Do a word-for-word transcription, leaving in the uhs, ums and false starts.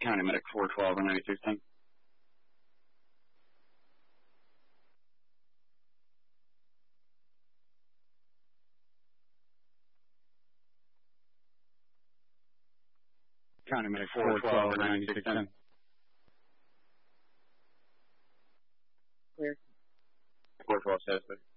County Medic four twelve and ninety-six ten. County Medic four twelve and ninety-six ten. Clear. four twelve says